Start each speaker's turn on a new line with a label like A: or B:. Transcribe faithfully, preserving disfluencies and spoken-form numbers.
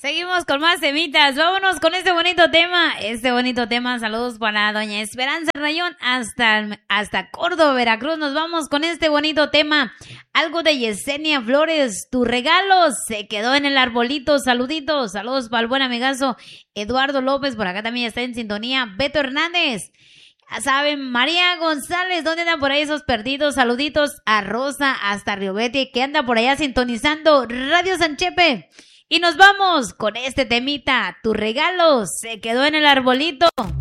A: Seguimos con más temitas. Vámonos con este bonito tema. Este bonito tema. Saludos para doña Esperanza Rayón hasta, hasta Córdoba, Veracruz. Nos vamos con este bonito tema. Algo de Yesenia Flores. Tu regalo se quedó en el arbolito. Saluditos. Saludos para el buen amigazo Eduardo López. Por acá también está en sintonía Beto Hernández. Ya saben, María González, ¿dónde andan por ahí esos perdidos? Saluditos a Rosa hasta Riobete, que anda por allá sintonizando Radio Sanchepe. Y nos vamos con este temita. Tu regalo se quedó en el arbolito.